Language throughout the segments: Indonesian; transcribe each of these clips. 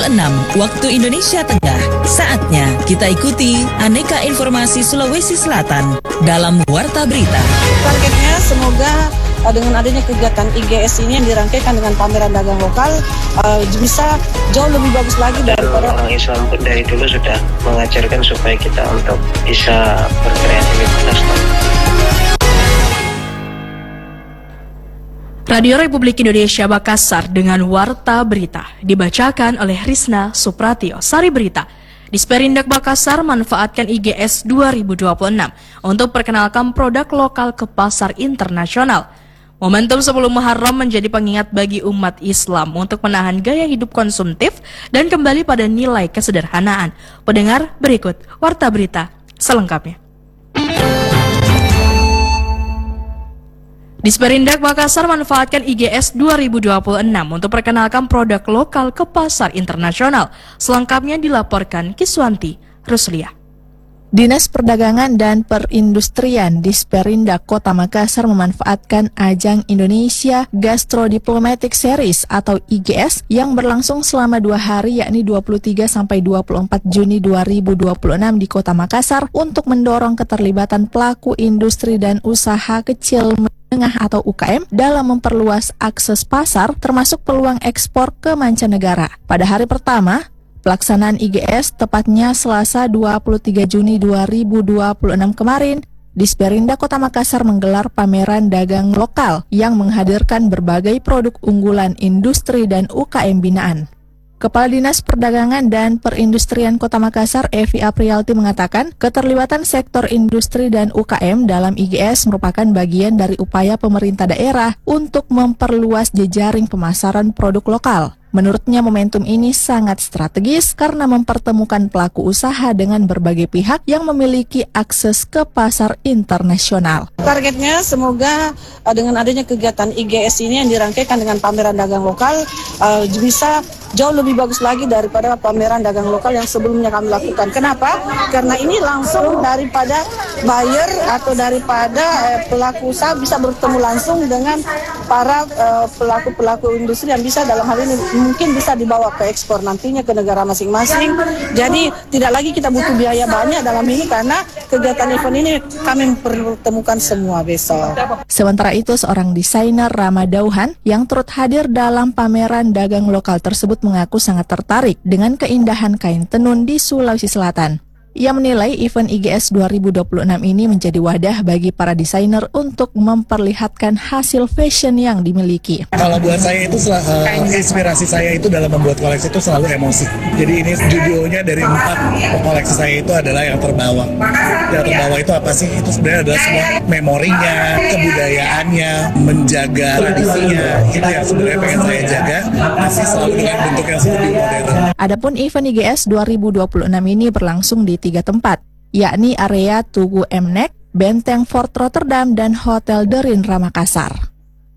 waktu Indonesia Tengah. Saatnya kita ikuti aneka informasi Sulawesi Selatan dalam Warta Berita. Targetnya semoga dengan adanya kegiatan IGS ini yang dirangkaikan dengan pameran dagang lokal bisa jauh lebih bagus lagi daripada orang Islam pun dari dulu sudah mengajarkan supaya kita untuk bisa berkreativitas. Radio Republik Indonesia Makassar dengan Warta Berita dibacakan oleh Risna Supratio. Sari Berita. Disperindak Makassar manfaatkan IGS 2026 untuk perkenalkan produk lokal ke pasar internasional. Momentum 10 Muharram menjadi pengingat bagi umat Islam untuk menahan gaya hidup konsumtif dan kembali pada nilai kesederhanaan. Pendengar, berikut Warta Berita selengkapnya. Disperindak Makassar manfaatkan IGS 2026 untuk perkenalkan produk lokal ke pasar internasional. Selengkapnya dilaporkan Kiswanti Ruslia. Dinas Perdagangan dan Perindustrian Disperindak Kota Makassar memanfaatkan ajang Indonesia Gastro Diplomatic Series atau IGS yang berlangsung selama 2 hari yakni 23 sampai 24 Juni 2026 di Kota Makassar untuk mendorong keterlibatan pelaku industri dan usaha kecil menengah atau UKM dalam memperluas akses pasar termasuk peluang ekspor ke mancanegara. Pada hari pertama, pelaksanaan IGS tepatnya Selasa 23 Juni 2026 kemarin, Disperindak Kota Makassar menggelar pameran dagang lokal yang menghadirkan berbagai produk unggulan industri dan UKM binaan. Kepala Dinas Perdagangan dan Perindustrian Kota Makassar, Evi Aprialti mengatakan, keterlibatan sektor industri dan UKM dalam IGS merupakan bagian dari upaya pemerintah daerah untuk memperluas jejaring pemasaran produk lokal. Menurutnya momentum ini sangat strategis karena mempertemukan pelaku usaha dengan berbagai pihak yang memiliki akses ke pasar internasional. Targetnya semoga dengan adanya kegiatan IGS ini yang dirangkaikan dengan pameran dagang lokal bisa jauh lebih bagus lagi daripada pameran dagang lokal yang sebelumnya kami lakukan. Kenapa? Karena ini langsung daripada buyer atau daripada pelaku usaha bisa bertemu langsung dengan para pelaku-pelaku industri yang bisa dalam hal ini mungkin bisa dibawa ke ekspor nantinya ke negara masing-masing. Jadi tidak lagi kita butuh biaya banyak dalam ini karena kegiatan event ini kami mempertemukan semua besok. Sementara itu seorang desainer Rama Dauhan yang turut hadir dalam pameran dagang lokal tersebut mengaku sangat tertarik dengan keindahan kain tenun di Sulawesi Selatan. Ia menilai event IGS 2026 ini menjadi wadah bagi para desainer untuk memperlihatkan hasil fashion yang dimiliki. Kalau buat saya itu inspirasi saya itu dalam membuat koleksi itu selalu emosi. Jadi ini judulnya dari 4 koleksi saya itu adalah yang terbawa. Yang terbawa itu apa sih? Itu sebenarnya adalah semua memorinya, kebudayaannya, menjaga tradisinya. Itu yang sebenarnya pengen saya jaga, masih selalu dengan bentuk yang lebih modern. Adapun event IGS 2026 ini berlangsung di 3 tempat, yakni area Tugu Mnek, Benteng Fort Rotterdam, dan Hotel Derindra Makassar.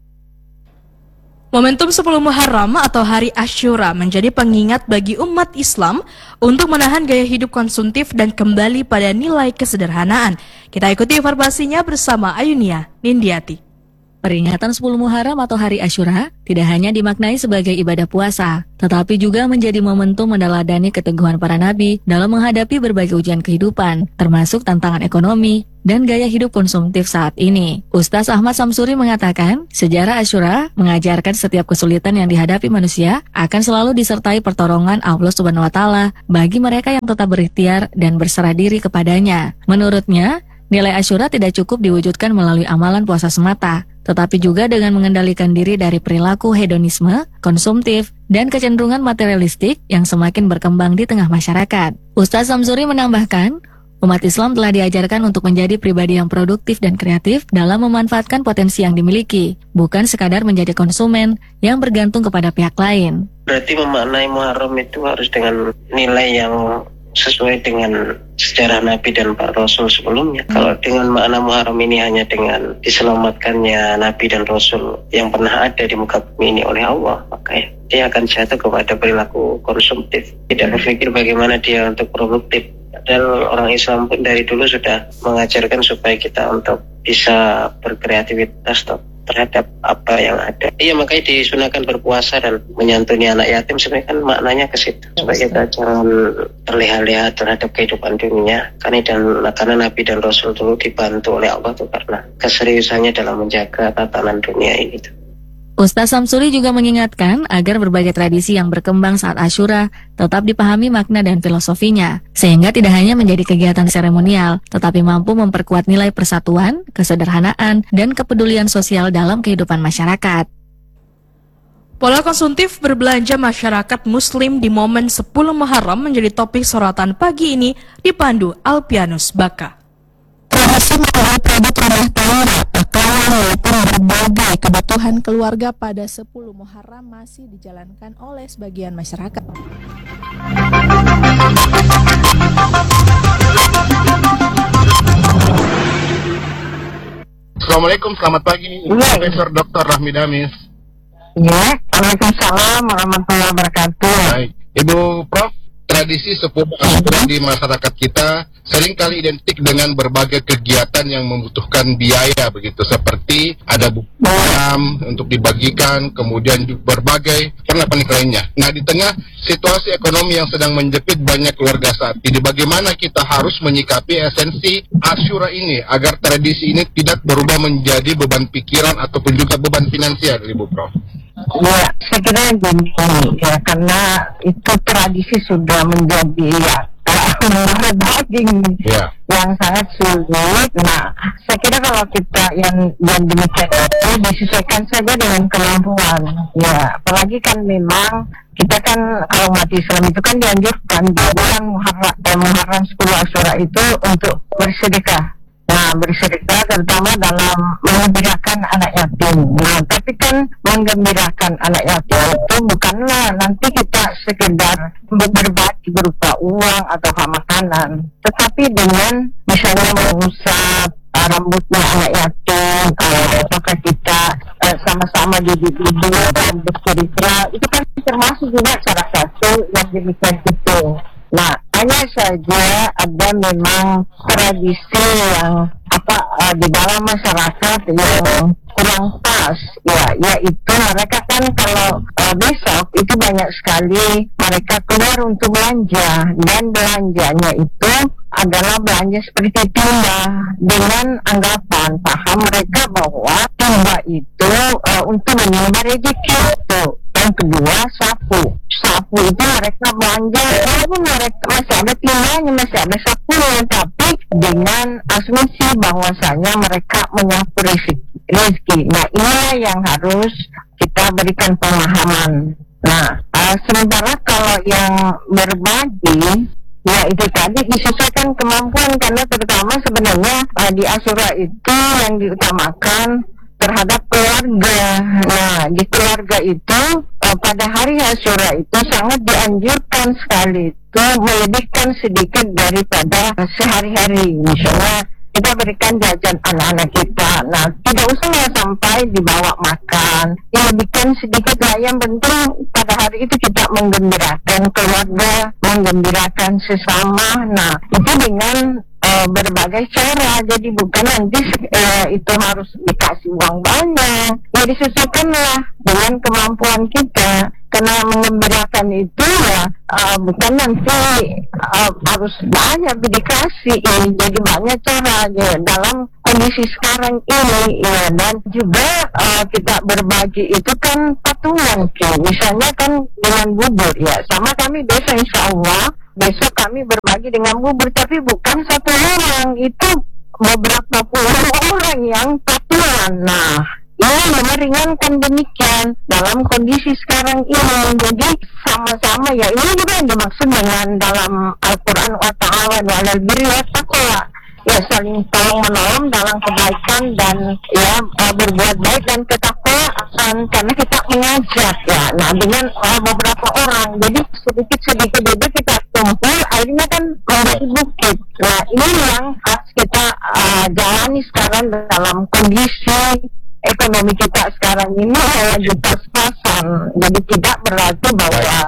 Momentum 10 Muharram atau Hari Asyura menjadi pengingat bagi umat Islam untuk menahan gaya hidup konsumtif dan kembali pada nilai kesederhanaan. Kita ikuti informasinya bersama Ayunia Nindiati. Peringatan 10 Muharram atau Hari Asyura tidak hanya dimaknai sebagai ibadah puasa, tetapi juga menjadi momentum meneladani keteguhan para nabi dalam menghadapi berbagai ujian kehidupan, termasuk tantangan ekonomi dan gaya hidup konsumtif saat ini. Ustaz Ahmad Samsuri mengatakan, sejarah Asyura mengajarkan setiap kesulitan yang dihadapi manusia akan selalu disertai pertolongan Allah Subhanahu wa Ta'ala bagi mereka yang tetap berikhtiar dan berserah diri kepadanya. Menurutnya, nilai Asyura tidak cukup diwujudkan melalui amalan puasa semata, tetapi juga dengan mengendalikan diri dari perilaku hedonisme, konsumtif, dan kecenderungan materialistik yang semakin berkembang di tengah masyarakat. Ustaz Samsuri menambahkan, umat Islam telah diajarkan untuk menjadi pribadi yang produktif dan kreatif dalam memanfaatkan potensi yang dimiliki, bukan sekadar menjadi konsumen yang bergantung kepada pihak lain. Berarti memaknai Muharram itu harus dengan nilai yang sesuai dengan sejarah Nabi dan para Rasul sebelumnya. Kalau dengan makna Muharram ini hanya dengan diselamatkannya Nabi dan Rasul yang pernah ada di muka bumi ini oleh Allah, maka dia akan jatuh kepada perilaku konsumtif, tidak berpikir bagaimana dia untuk produktif. Dan orang Islam pun dari dulu sudah mengajarkan supaya kita untuk bisa berkreativitas terhadap apa yang ada. Iya, makanya disunahkan berpuasa dan menyantuni anak yatim, sebenarnya kan maknanya ke situ. Supaya kita jangan terlihat-lihat terhadap kehidupan dunia. Karena Nabi dan Rasul dulu dibantu oleh Allah tuh karena keseriusannya dalam menjaga tatanan dunia ini tuh. Ustaz Samsuri juga mengingatkan agar berbagai tradisi yang berkembang saat Asyura tetap dipahami makna dan filosofinya, sehingga tidak hanya menjadi kegiatan seremonial, tetapi mampu memperkuat nilai persatuan, kesederhanaan, dan kepedulian sosial dalam kehidupan masyarakat. Pola konsumtif berbelanja masyarakat Muslim di momen 10 Muharram menjadi topik sorotan pagi ini dipandu Alpianus Baka. Tradisi mengenai produk rumah tangga, pakaian maupun berbagai kebutuhan keluarga pada 10 Muharram masih dijalankan oleh sebagian masyarakat. Assalamualaikum, selamat pagi, Profesor Dr. Rahmi Damis. Ya, Waalaikumsalam warahmatullahi wabarakatuh. Baik, Ibu Prof, tradisi 10 Asyura di masyarakat kita seringkali identik dengan berbagai kegiatan yang membutuhkan biaya begitu, seperti ada buku untuk dibagikan, kemudian berbagai pernak-pernik lainnya. Nah, di tengah situasi ekonomi yang sedang menjepit banyak keluarga saat ini, bagaimana kita harus menyikapi esensi Asyura ini agar tradisi ini tidak berubah menjadi beban pikiran ataupun juga beban finansial, Ibu Prof? Ya, saya kira gini, ya, karena itu tradisi sudah menjadi menara daging yang sangat sulit. Nah, saya kira kalau kita yang demikian itu disesuaikan saja dengan kemampuan. Ya, apalagi kan memang kita kan kalau umat Islam itu kan dianjurkan di bulan Muharram 10 Asyura itu untuk bersedekah. Nah, bersedekah terutama dalam menggembirakan anak yatim. Nah, tapi kan menggembirakan anak yatim itu bukanlah nanti kita sekedar berbagi berupa uang atau makanan, tetapi dengan misalnya mengusap rambutnya anak yatim, apakah kita sama-sama duduk-duduk dan bercerita, itu kan termasuk juga salah satu yang demikian itu. Nah, hanya saja ada memang tradisi yang di dalam masyarakat yang kurang pas, ya, yaitu mereka kan kalau besok itu banyak sekali mereka keluar untuk belanja, dan belanjanya itu adalah belanja seperti timba dengan anggapan paham mereka bahwa timba itu untuk menimba rezeki itu. Yang kedua, sapu itu mereka belanja, walaupun mereka masih ada timbanya, masih ada sapunya, tapi dengan asumsi bahwasanya mereka menyapu rezeki. Nah, inilah yang harus kita berikan pemahaman. Nah, sementara kalau yang berbagi, ya itu tadi disesuaikan kemampuan, karena terutama sebenarnya di Asyura itu yang diutamakan terhadap keluarga. Nah, di keluarga itu pada hari Asyura itu sangat dianjurkan sekali itu melebihkan sedikit daripada sehari-hari. Misalnya kita berikan jajan anak-anak kita. Nah, tidak usah sampai dibawa makan. Dilebihkan sedikit lah. Yang penting pada hari itu kita menggembirakan keluarga, menggembirakan sesama. Nah, itu dengan berbagai cara. Jadi bukan nanti itu harus dikasih uang banyak. Ya disesuaikanlah dengan kemampuan kita. Karena mengembirakan itu ya bukan nanti harus banyak dikasih. Jadi banyak cara ya, dalam kondisi sekarang ini ya. Dan juga kita berbagi itu kan patungan. Misalnya kan dengan bubur ya. Sama kami besok insya Allah besok kami berbagi dengan bubur, tapi bukan satu orang, itu beberapa puluh orang yang patungan. Nah, ini meringankan demikian dalam kondisi sekarang ini. Jadi sama-sama ya, ini juga yang dimaksud dengan dalam Al-Quran wa ta'awan wa 'alal birri wat taqwa. Ya, saling tolong menolong dalam kebaikan dan ya berbuat baik dan ketakwaan, karena kita mengajak ya. Nah, dengan beberapa orang, jadi sedikit-sedikit itu kita kumpul, akhirnya kan menjadi bukit. Nah, ini yang harus kita jalani sekarang dalam kondisi ekonomi kita sekarang ini lagi pas-pasan. Jadi tidak berarti bahwa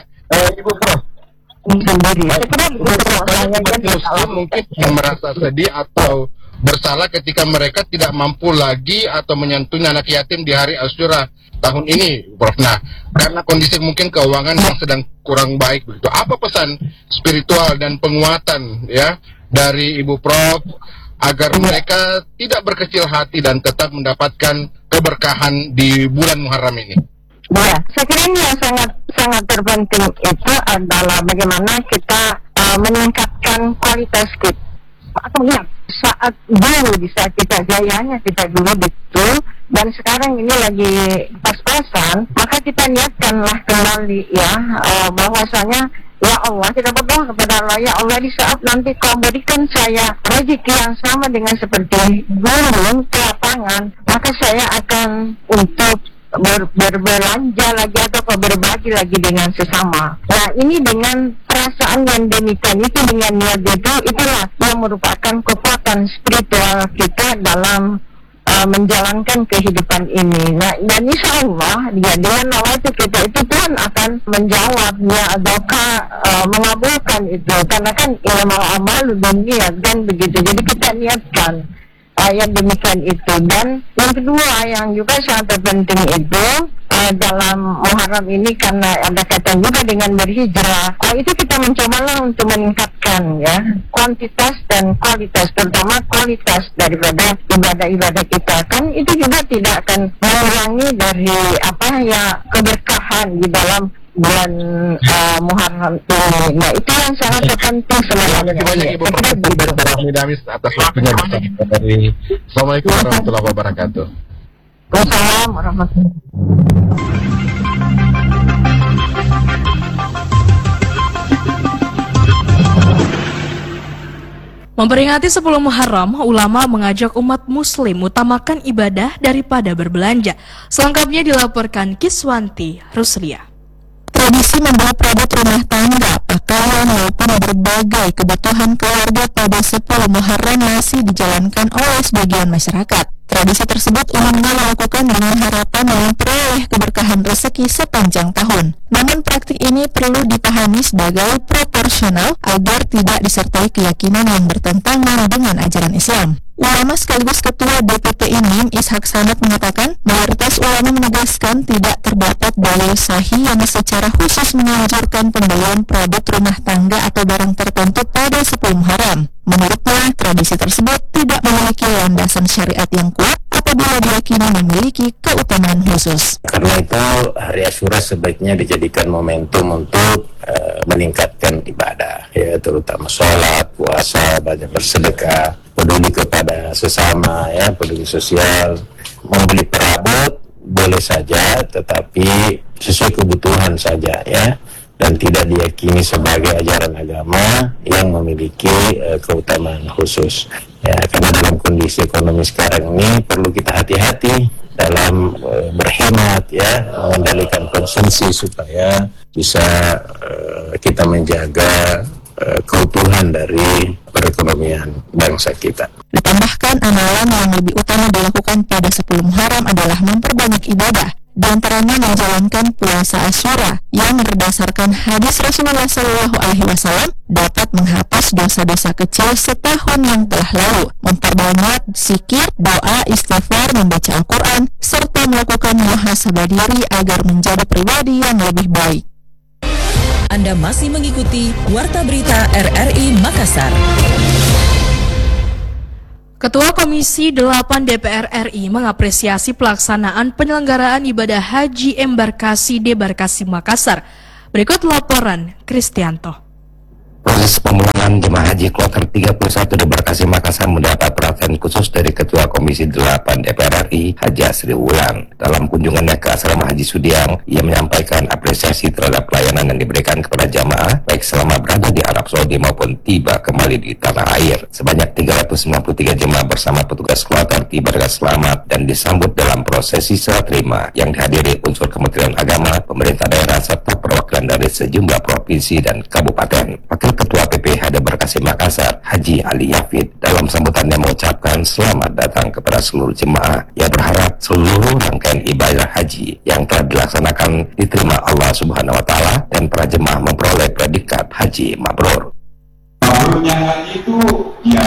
Ibu Prof, sendiri. Saya kira mungkin yang merasa sedih atau bersalah ketika mereka tidak mampu lagi atau menyentuh anak yatim di hari Asyura tahun ini, Prof. Nah, karena kondisi mungkin keuangan yang sedang kurang baik begitu. Apa pesan spiritual dan penguatan ya dari Ibu Prof agar mereka tidak berkecil hati dan tetap mendapatkan keberkahan di bulan Muharram ini? Ya, saya kira ini yang sangat terpenting itu adalah bagaimana kita meningkatkan kualitas kita. Atau lihat saat dulu bisa kita jayanya kita dulu betul, dan sekarang ini lagi pas-pasan, maka kita niatkanlah kembali ya bahwasanya ya Allah, kita berdoa kepada Allah, ya Allah, di saat nanti kau berikan saya rezeki yang sama dengan seperti dulu ke lapangan, maka saya akan untuk berbelanja lagi atau berbagi lagi dengan sesama. Nah, ini dengan perasaan yang demikian itu, dengan niat itu, itulah yang merupakan kekuatan spiritual kita dalam menjalankan kehidupan ini. Nah, dan insya Allah ya, dengan nawaitu kita itu Tuhan akan menjawabnya ataukah mengabulkan itu, karena kan ilmu amal dunia kan begitu. Jadi kita niatkan yang demikian itu. Dan yang kedua yang juga sangat penting itu dalam Muharram ini, karena ada kaitan juga dengan berhijrah, itu kita mencobalah untuk meningkatkan ya kuantitas dan kualitas, terutama kualitas daripada ibadah-ibadah kita. Kan itu juga tidak akan mengurangi dari keberkahan di dalam bulan Muharram ini. Nah, itu yang sangat penting sebenarnya. Terima kasih Ibu Prof. Damis atas waktunya bersama dari. Assalamualaikum warahmatullahi wabarakatuh. Wassalamualaikum warahmatullahi wabarakatuh. Memperingati 10 Muharram, ulama mengajak umat muslim utamakan ibadah daripada berbelanja. Selengkapnya dilaporkan Kiswanti Ruslia. Tradisi membeli produk rumah tangga, pakaian maupun berbagai kebutuhan keluarga pada 10 Muharram masih dijalankan oleh sebagian masyarakat. Tradisi tersebut umumnya dilakukan dengan harapan memperoleh keberkahan rezeki sepanjang tahun. Namun praktik ini perlu dipahami sebagai proporsional agar tidak disertai keyakinan yang bertentangan dengan ajaran Islam. Ulama sekaligus Ketua DPP IMIM Ishak Sanad mengatakan, mayoritas ulama menegaskan tidak terdapat dalil sahih yang secara khusus menganjurkan pembelian produk rumah tangga atau barang tertentu pada 10 Muharram. Menurutnya, tradisi tersebut tidak memiliki landasan syariat yang kuat apabila diyakini memiliki keutamaan khusus. Karena itu, hari Asyura sebaiknya dijadikan momentum untuk meningkatkan ibadah, ya, terutama sholat, puasa, banyak bersedekah, peduli kepada sesama, ya, peduli sosial. Membeli perabot boleh saja, tetapi sesuai kebutuhan saja, ya, dan tidak diyakini sebagai ajaran agama yang memiliki keutamaan khusus. Ya, karena dalam kondisi ekonomi sekarang ini perlu kita hati-hati dalam berhemat, ya, mengendalikan konsumsi supaya bisa kita menjaga keutuhan dari perekonomian bangsa kita. Ditambahkan, amalan yang lebih utama dilakukan pada 10 Muharram adalah memperbanyak ibadah, di antaranya menjalankan puasa Asyura yang berdasarkan hadis Rasulullah SAW dapat menghapus dosa-dosa kecil setahun yang telah lalu, memperbanyak zikir, doa, istighfar, membaca Al-Quran, serta melakukan muhasabah diri agar menjadi pribadi yang lebih baik. Anda masih mengikuti Warta Berita RRI Makassar. Ketua Komisi 8 DPR RI mengapresiasi pelaksanaan penyelenggaraan ibadah haji embarkasi Debarkasi Makassar. Berikut laporan Kristianto. Proses pemulangan jemaah haji kloter 31 Debarkasi Makassar mendapat perhatian khusus dari Ketua Komisi 8 DPR RI Haji Asri Wulan. Dalam kunjungannya ke asrama Haji Sudiang, ia menyampaikan apresiasi terhadap pelayanan yang diberikan kepada jamaah baik selama berada di Arab Saudi maupun tiba kembali di tanah air. Sebanyak 393 jemaah bersama petugas kloter tiba dengan selamat dan disambut dalam prosesi serah terima yang dihadiri unsur Kementerian Agama, pemerintah daerah serta perwakilan dari sejumlah provinsi dan kabupaten. Ketua PPH Debarkasi Makassar, Haji Ali Yafid, dalam sambutannya mengucapkan selamat datang kepada seluruh jemaah yang berharap seluruh rangkaian ibadah haji yang telah dilaksanakan diterima Allah Subhanahu wa Ta'ala dan para jemaah memperoleh predikat haji mabrur. Mabrurnya haji itu ya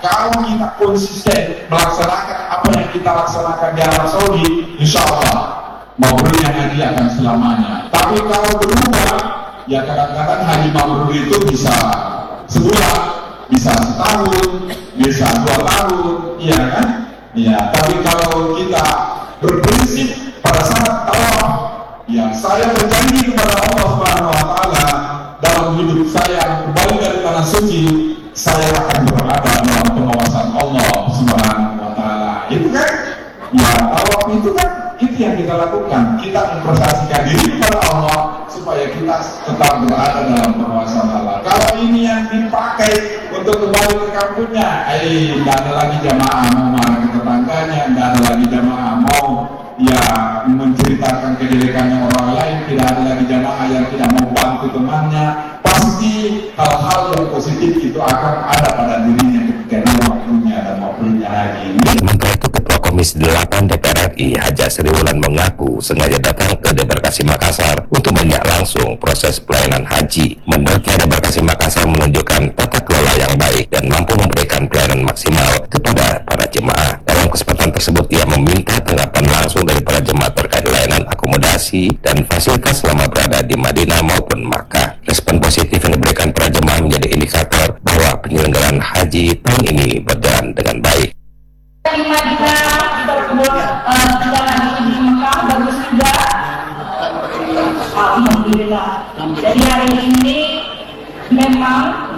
kalau kita konsisten melaksanakan apa yang kita laksanakan di Arab Saudi, insya Allah mabrurnya haji akan selamanya. Tapi kalau berubah, ya kadang-kadang haji mabrur itu bisa sebulan, bisa setahun, bisa 2 tahun, iya kan? Ya, tapi kalau kita berprinsip pada saat tawaf, ya saya berjanji kepada Allah Subhanahu wa taala dalam hidup saya kembali dari tanah suci, saya akan berada dalam pengawasan Allah Subhanahu wa taala. Itu kan? Ya, tawaf itu kan itu yang kita lakukan. Kita mempresentasikan diri kepada Allah supaya kita tetap berada dalam pengawasan Allah. Kalau ini yang dipakai untuk kembali ke kampungnya, tidak ada lagi jamaah mau marah ke tetangganya, tidak ada lagi jamaah mau ya menceritakan kejelekannya orang lain, tidak ada lagi jamaah yang tidak mau bantu temannya. Pasti hal-hal yang positif itu akan ada pada dirinya ketika waktunya dan waktunya lagi. Sementara itu Ketua Komisi 8 DPR RI Haja Sri Wulan mengaku sengaja datang ke Debarkasi Makassar untuk melihat langsung proses pelayanan haji. Menurutnya Debarkasi Makassar menunjukkan tata kelola yang baik dan mampu memberikan pelayanan maksimal kepada para jemaah. Dalam kesempatan tersebut ia meminta tanggapan langsung dari para jemaah terkait layanan akomodasi dan fasilitas selama berada di Madinah maupun Makkah. Respon positif yang diberikan para jemaah menjadi indikator bahwa penyelenggaraan haji tahun ini berjalan dengan baik. Di Madinah, perjalanan di Mekah bagus juga. Alhamdulillah. Jadi hari ini memang